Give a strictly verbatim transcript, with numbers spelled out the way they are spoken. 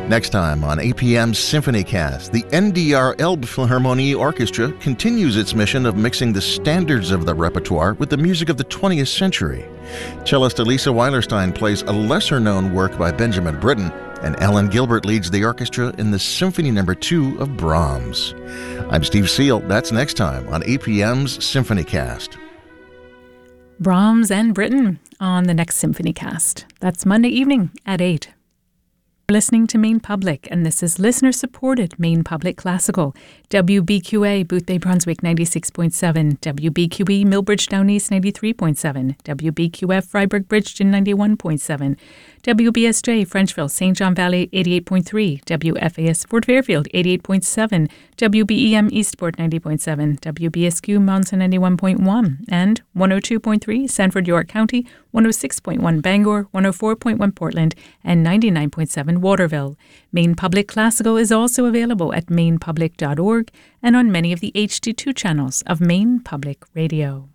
Next time on A P M's SymphonyCast, the N D R Elbphilharmonie Orchestra continues its mission of mixing the standards of the repertoire with the music of the twentieth century. Cellist Elisa Weilerstein plays a lesser-known work by Benjamin Britten, and Ellen Gilbert leads the orchestra in the Symphony Number two of Brahms. I'm Steve Seal. That's next time on A P M's SymphonyCast. Brahms and Britten on the next SymphonyCast. That's Monday evening at eight. You're listening to Maine Public, and this is listener-supported Maine Public Classical. W B Q A, Boothbay Brunswick ninety-six point seven, W B Q E, Millbridge Down East ninety-three point seven, W B Q F, Freiburg Bridgeton ninety-one point seven, W B S J, Frenchville, Saint John Valley eighty-eight point three, W F A S, Fort Fairfield eighty-eight point seven, W B E M, Eastport ninety point seven, W B S Q, Monson ninety-one point one, and one oh two point three, Sanford, York County, one oh six point one, Bangor, one oh four point one, Portland, and ninety-nine point seven, Waterville. Maine Public Classical is also available at maine public dot org and on many of the H D two channels of Maine Public Radio.